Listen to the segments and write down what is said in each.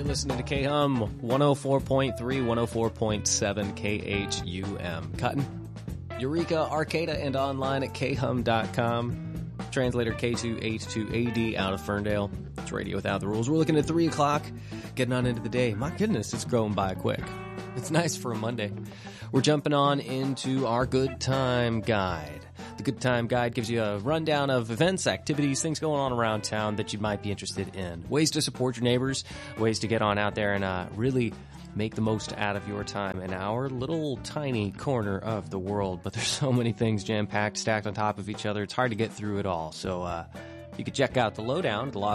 listening to KHUM 104.3, 104.7 KHUM. Cotton, Eureka, Arcata, and online at khum.com. Translator K2H2AD out of Ferndale. It's Radio Without the Rules. We're looking at 3 o'clock, getting on into the day. My goodness, it's going by quick. It's nice for a Monday. We're jumping on into our Good Time Guide. The Good Time Guide gives you a rundown of events, activities, things going on around town that you might be interested in. Ways to support your neighbors, ways to get on out there and really make the most out of your time in our little tiny corner of the world. But there's so many things jam-packed, stacked on top of each other. It's hard to get through it all. So you can check out the lowdown at the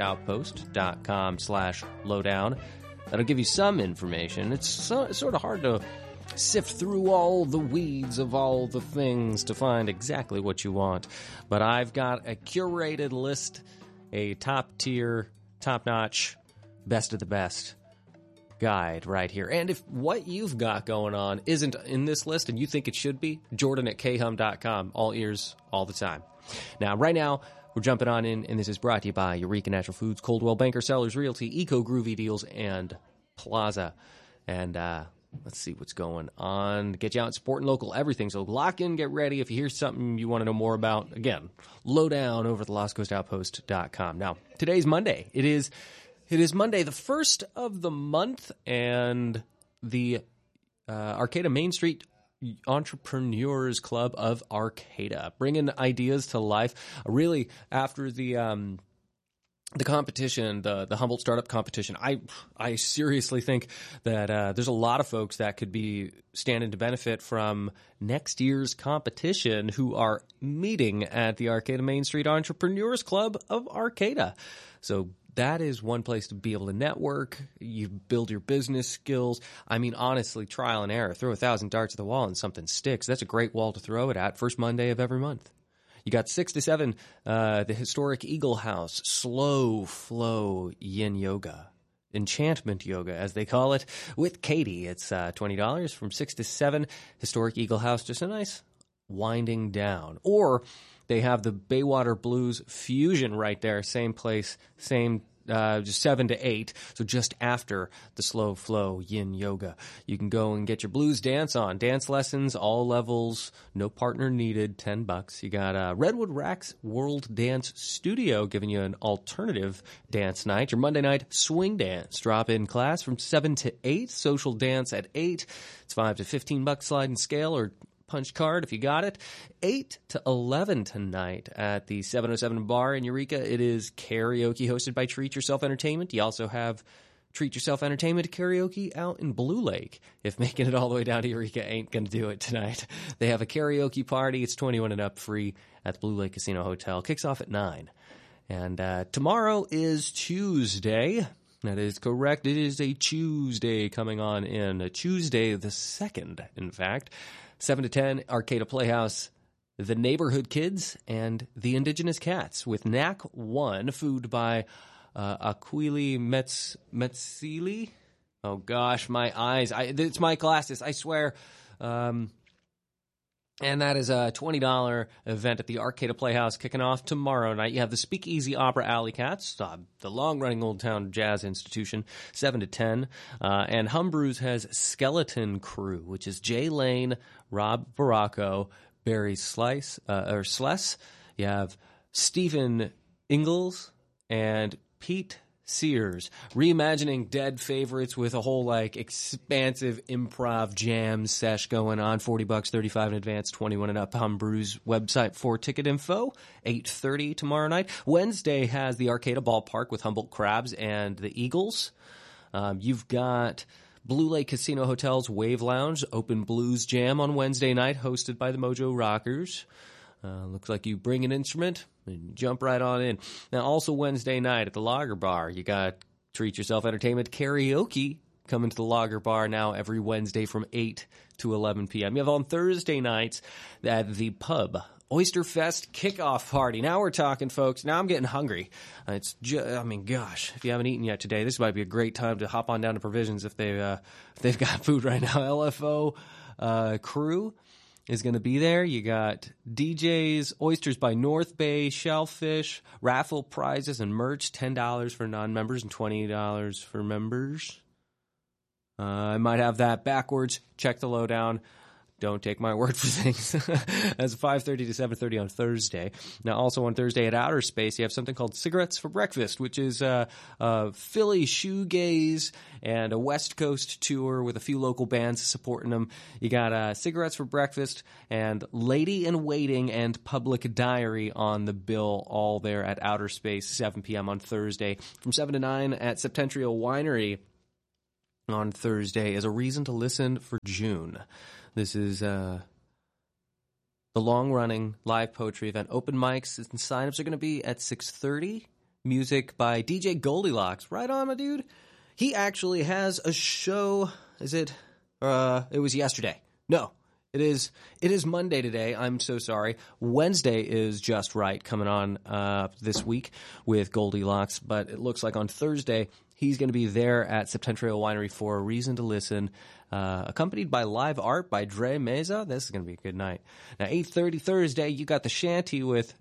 lostcoastoutpost.com/lowdown. That'll give you some information. It's sort of hard to sift through all the weeds of all the things to find exactly what you want. But I've got a curated list, a top-tier, top-notch, best of the best guide right here. And if what you've got going on isn't in this list and you think it should be, Jordan at khum.com. All ears, all the time. Now, right now, we're jumping on in, and this is brought to you by Eureka Natural Foods, Coldwell Banker Sellers Realty, Eco Groovy Deals, and Plaza. And let's see what's going on. Get you out supporting local everything. So lock in, get ready. If you hear something you want to know more about, again, low down over at the lostcoastoutpost.com. Now, today's Monday. It is Monday, the first of the month, and the Arcata Main Street Entrepreneurs Club of Arcata, bringing ideas to life. Really, after the competition, the Humboldt Startup Competition, I seriously think that there's a lot of folks that could be standing to benefit from next year's competition who are meeting at the Arcata Main Street Entrepreneurs Club of Arcata. So that is one place to be able to network. You build your business skills. I mean, honestly, trial and error. Throw 1,000 darts at the wall and something sticks. That's a great wall to throw it at. First Monday of every month. You got 6 to 7, the historic Eagle House, slow flow yin yoga, enchantment yoga, as they call it, with Katie. It's $20 from 6 to 7. Historic Eagle House, just a nice winding down. Or they have the Baywater Blues Fusion right there, same place, same just 7 to 8, so just after the slow flow yin yoga. You can go and get your blues dance on. Dance lessons, all levels, no partner needed, $10. You got Redwood Racks World Dance Studio giving you an alternative dance night. Your Monday night swing dance drop-in class from 7 to 8. Social dance at 8. It's $5 to $15 slide and scale or punch card if you got it. 8 to 11 tonight at the 707 Bar in Eureka. It is karaoke hosted by Treat Yourself Entertainment. You also have Treat Yourself Entertainment karaoke out in Blue Lake. If making it all the way down to Eureka ain't going to do it tonight. They have a karaoke party. It's 21 and up, free at the Blue Lake Casino Hotel. Kicks off at 9. And tomorrow is Tuesday. That is correct. It is a Tuesday coming on in. A Tuesday the 2nd, in fact. 7 to 10, Arcata Playhouse, The Neighborhood Kids, and The Indigenous Cats with Knack 1, food by Aquili Metzili. Oh gosh, my eyes. It's my glasses, I swear. And that is a $20 event at the Arcata Playhouse kicking off tomorrow night. You have the Speakeasy Opera Alley Cats, the long-running Old Town Jazz Institution, 7 to 10. And Humbrew's has Skeleton Crew, which is Jay Lane, Rob Baracco, Barry Sless. You have Stephen Ingalls and Pete Sears, reimagining dead favorites with a whole expansive improv jam sesh going on. $40, 35 in advance, 21 and up. Humbrews website for ticket info. 8:30 tomorrow night. Wednesday has the Arcata Ballpark with Humboldt Crabs and the Eagles. You've got Blue Lake Casino Hotel's Wave Lounge, Open Blues Jam on Wednesday night, hosted by the Mojo Rockers. Looks like you bring an instrument and jump right on in. Now, also Wednesday night at the Lager Bar, you got Treat Yourself Entertainment karaoke coming to the Lager Bar now every Wednesday from 8 to 11 p.m. You have on Thursday nights at the Pub Oyster Fest kickoff party. Now we're talking, folks. Now I'm getting hungry. Gosh, if you haven't eaten yet today, this might be a great time to hop on down to Provisions if they've got food right now. LFO crew. is going to be there. You got DJs, Oysters by North Bay, Shellfish, raffle prizes and merch, $10 for non-members and $20 for members. I might have that backwards. Check the lowdown. Don't take my word for things. That's 5:30 to 7:30 on Thursday. Now, also on Thursday at Outer Space, you have something called Cigarettes for Breakfast, which is a Philly shoegaze and a West Coast tour with a few local bands supporting them. You got Cigarettes for Breakfast and Lady in Waiting and Public Diary on the bill, all there at Outer Space, 7 p.m. on Thursday. From 7 to 9 at Septentrial Winery on Thursday is a reason to listen for June. This is the long-running live poetry event. Open mics and signups are going to be at 6:30. Music by DJ Goldilocks. Right on, my dude. He actually has a show. Is it? It was yesterday. No, it is Monday today. I'm so sorry. Wednesday is Just Right coming on this week with Goldilocks. But it looks like on Thursday he's going to be there at Septentrial Winery for a reason to listen. Accompanied by live art by Dre Meza. This is going to be a good night. Now, 8:30 Thursday, you got the Shanty with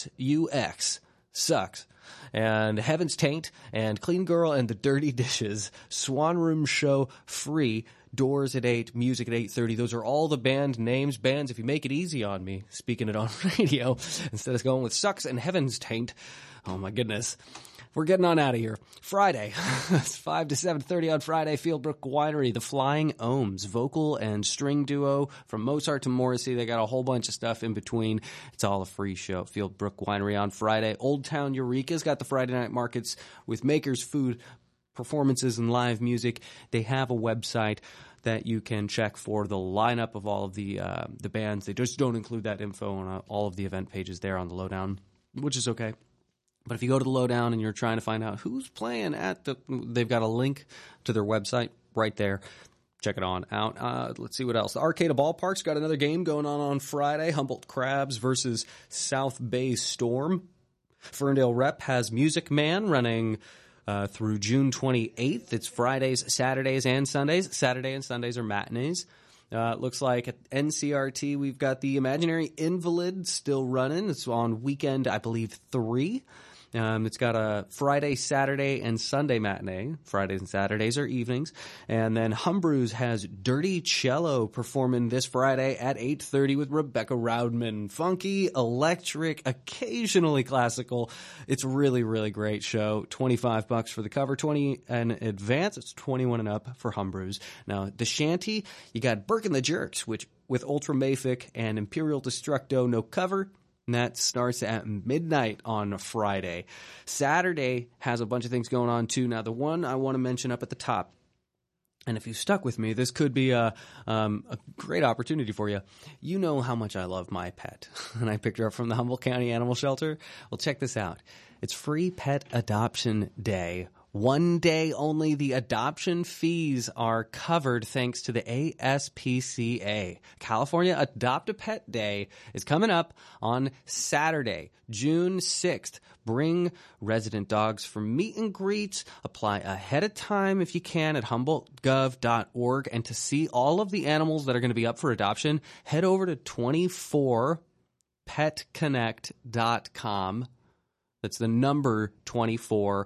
SUX. Sucks. And Heaven's Taint and Clean Girl and the Dirty Dishes. Swan Room Show free. Doors at 8, music at 8:30. Those are all the band names. Bands, if you make it easy on me, speaking it on radio, instead of going with Sucks and Heaven's Taint. Oh, my goodness. We're getting on out of here. Friday, it's 5 to 7:30 on Friday, Fieldbrook Winery, the Flying Ohms, vocal and string duo from Mozart to Morrissey. They got a whole bunch of stuff in between. It's all a free show. Fieldbrook Winery on Friday. Old Town Eureka's got the Friday night markets with makers, food, performances, and live music. They have a website that you can check for the lineup of all of the bands. They just don't include that info on all of the event pages there on the lowdown, which is okay. But if you go to the lowdown and you're trying to find out who's playing they've got a link to their website right there. Check it on out. Let's see what else. The Arcata Ballpark's got another game going on Friday. Humboldt Crabs versus South Bay Storm. Ferndale Rep has Music Man running through June 28th. It's Fridays, Saturdays, and Sundays. Saturday and Sundays are matinees. It looks like at NCRT we've got the Imaginary Invalid still running. It's on weekend, I believe, 3. It's got a Friday, Saturday, and Sunday matinee. Fridays and Saturdays are evenings. And then Humbrew's has Dirty Cello performing this Friday at 8:30 with Rebecca Roudman. Funky, electric, occasionally classical. It's a really, really great show. $25 for the cover, 20 in advance. It's 21 and up for Humbrew's. Now, the Shanty, you got Burke and the Jerks, which with Ultra Mafic and Imperial Destructo, no cover. And that starts at midnight on Friday. Saturday has a bunch of things going on, too. Now, the one I want to mention up at the top, and if you stuck with me, this could be a great opportunity for you. You know how much I love my pet, and I picked her up from the Humboldt County Animal Shelter. Well, check this out. It's Free Pet Adoption Day. One day only. The adoption fees are covered thanks to the ASPCA. California Adopt a Pet Day is coming up on Saturday, June 6th. Bring resident dogs for meet and greets. Apply ahead of time if you can at humboldtgov.org. And to see all of the animals that are going to be up for adoption, head over to 24petconnect.com. That's the number 24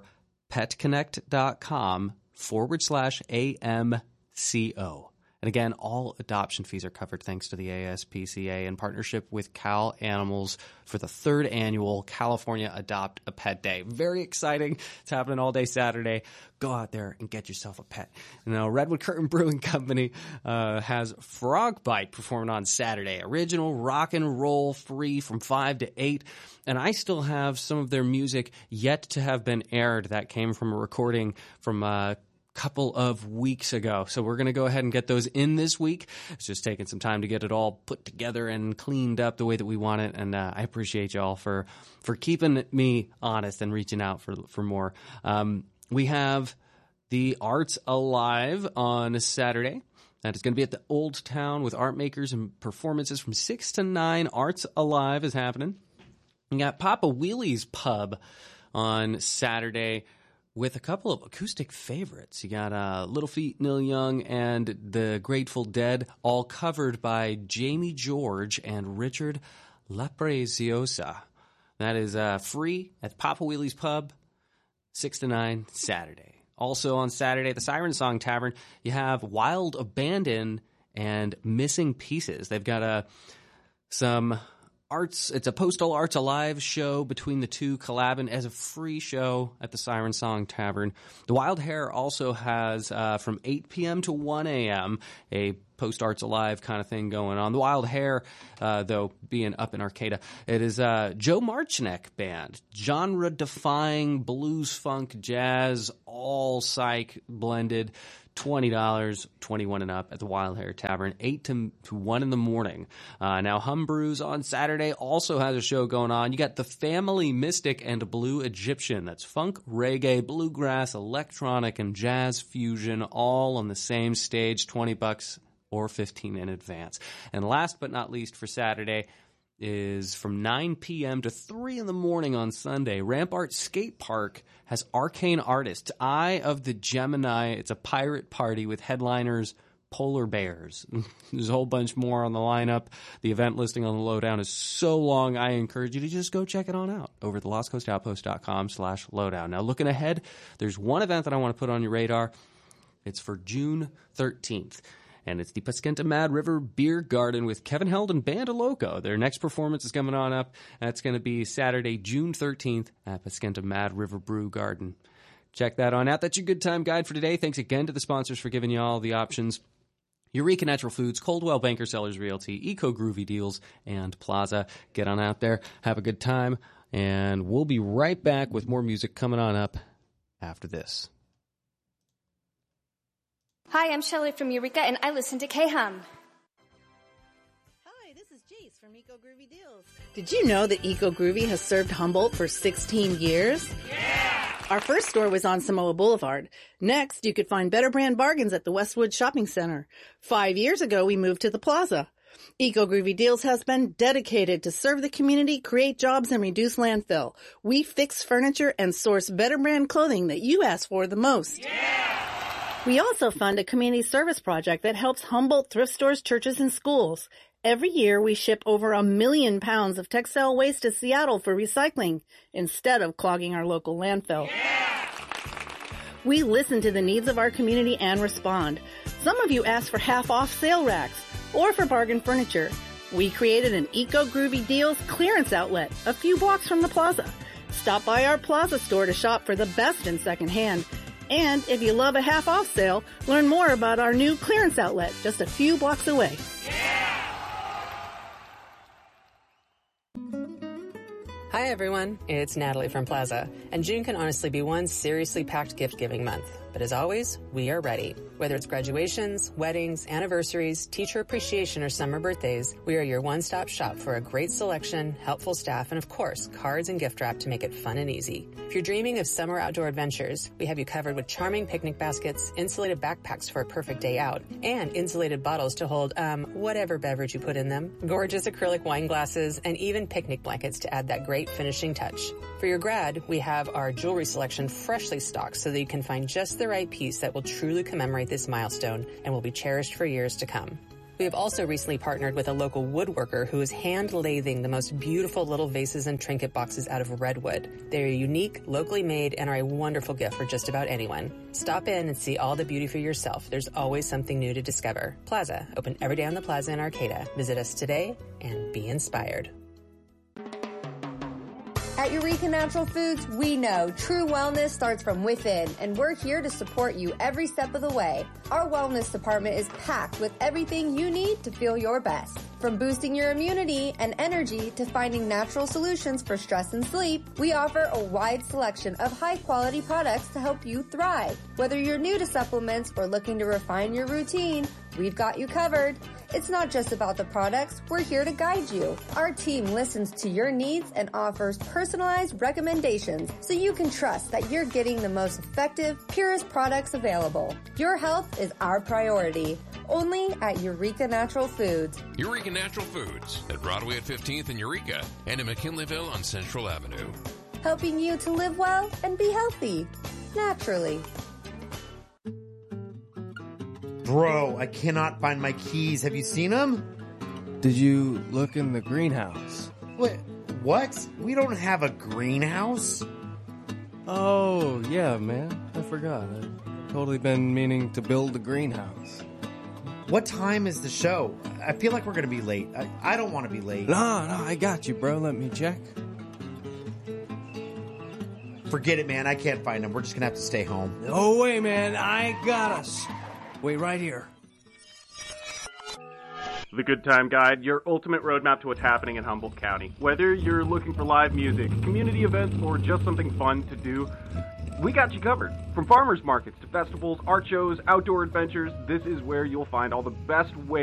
petconnect.com/AMCO. And again, all adoption fees are covered thanks to the ASPCA in partnership with Cal Animals for the 3rd annual California Adopt a Pet Day. Very exciting. It's happening all day Saturday. Go out there and get yourself a pet. Now, Redwood Curtain Brewing Company has Frog Bite performing on Saturday. Original rock and roll free from 5 to 8. And I still have some of their music yet to have been aired. That came from a recording from couple of weeks ago. So we're going to go ahead and get those in this week. It's just taking some time to get it all put together and cleaned up the way that we want it. And I appreciate y'all for keeping me honest and reaching out for more. We have the Arts Alive on Saturday. That is going to be at the Old Town with art makers and performances from 6 to 9. Arts Alive is happening. You got Papa Wheelie's Pub on Saturday. with a couple of acoustic favorites. You got Little Feat, Neil Young, and the Grateful Dead, all covered by Jamie George and Richard Lapreciosa. That is free at Papa Wheelie's Pub, 6 to 9, Saturday. Also on Saturday, at the Siren Song Tavern, you have Wild Abandon and Missing Pieces. They've got some arts. It's a Postal Arts Alive show between the two, collabing as a free show at the Siren Song Tavern. The Wild Hare also has from 8 p.m. to 1 a.m. a Post Arts Alive kind of thing going on. The Wild Hare, though, being up in Arcata, it is Joe Marchnek Band. Genre-defying blues, funk, jazz, all psych blended. $20, 21 and up at the Wild Hare Tavern, 8 to 1 in the morning. Now, Humbrews on Saturday also has a show going on. You got The Family Mystic and Blue Egyptian. That's funk, reggae, bluegrass, electronic, and jazz fusion, all on the same stage, $20 or $15 in advance. And last but not least for Saturday is from 9 p.m. to 3 in the morning on Sunday. Rampart Skate Park has Arcane Artists, Eye of the Gemini. It's a pirate party with headliners Polar Bears. There's a whole bunch more on the lineup. The event listing on the Lowdown is so long, I encourage you to just go check it on out over at the lostcoastoutpost.com/lowdown. Now, looking ahead, there's one event that I want to put on your radar. It's for June 13th. And it's the Paskenta Mad River Beer Garden with Kevin Held and Banda Loco. Their next performance is coming on up. That's going to be Saturday, June 13th at Paskenta Mad River Brew Garden. Check that on out. That's your good time guide for today. Thanks again to the sponsors for giving you all the options. Eureka Natural Foods, Coldwell Banker Sellers Realty, Eco Groovy Deals, and Plaza. Get on out there. Have a good time. And we'll be right back with more music coming on up after this. Hi, I'm Shelley from Eureka, and I listen to K-Hum. Hi, this is Jace from Eco Groovy Deals. Did you know that Eco Groovy has served Humboldt for 16 years? Yeah! Our first store was on Samoa Boulevard. Next, you could find better brand bargains at the Westwood Shopping Center. 5 years ago, we moved to the Plaza. Eco Groovy Deals has been dedicated to serve the community, create jobs, and reduce landfill. We fix furniture and source better brand clothing that you ask for the most. Yeah! We also fund a community service project that helps Humboldt thrift stores, churches, and schools. Every year, we ship over 1 million pounds of textile waste to Seattle for recycling instead of clogging our local landfill. Yeah! We listen to the needs of our community and respond. Some of you ask for half-off sale racks or for bargain furniture. We created an Eco Groovy Deals clearance outlet a few blocks from the Plaza. Stop by our Plaza store to shop for the best in secondhand. And if you love a half-off sale, learn more about our new clearance outlet just a few blocks away. Yeah! Hi, everyone. It's Natalie from Plaza. And June can honestly be one seriously packed gift-giving month. But as always, we are ready. Whether it's graduations, weddings, anniversaries, teacher appreciation, or summer birthdays, we are your one-stop shop for a great selection, helpful staff, and of course, cards and gift wrap to make it fun and easy. If you're dreaming of summer outdoor adventures, we have you covered with charming picnic baskets, insulated backpacks for a perfect day out, and insulated bottles to hold, whatever beverage you put in them, gorgeous acrylic wine glasses, and even picnic blankets to add that great finishing touch. For your grad, we have our jewelry selection freshly stocked so that you can find just the right piece that will truly commemorate this milestone and will be cherished for years to come. We have also recently partnered with a local woodworker who is hand-lathing the most beautiful little vases and trinket boxes out of redwood. They are unique, locally made, and are a wonderful gift for just about anyone. Stop in and see all the beauty for yourself. There's always something new to discover. Plaza, open every day on the Plaza in Arcata. Visit us today and be inspired. At Eureka Natural Foods, we know true wellness starts from within, and we're here to support you every step of the way. Our wellness department is packed with everything you need to feel your best. From boosting your immunity and energy to finding natural solutions for stress and sleep, we offer a wide selection of high-quality products to help you thrive. Whether you're new to supplements or looking to refine your routine, we've got you covered. It's not just about the products, we're here to guide you. Our team listens to your needs and offers personalized recommendations so you can trust that you're getting the most effective, purest products available. Your health is our priority. Only at Eureka Natural Foods. Eureka Natural Foods at Broadway at 15th in Eureka and in McKinleyville on Central Avenue. helping you to live well and be healthy, naturally. Bro, I cannot find my keys. Have you seen them? Did you look in the greenhouse? What? We don't have a greenhouse? Oh, yeah, man. I forgot. I've totally been meaning to build a greenhouse. What time is the show? I feel like we're going to be late. I don't want to be late. No, I got you, bro. Let me check. Forget it, man. I can't find them. We're just going to have to stay home. No way, man. I got us. Wait right here. The Good Time Guide, your ultimate roadmap to what's happening in Humboldt County. Whether you're looking for live music, community events, or just something fun to do, we got you covered. From farmers markets to festivals, art shows, outdoor adventures, this is where you'll find all the best ways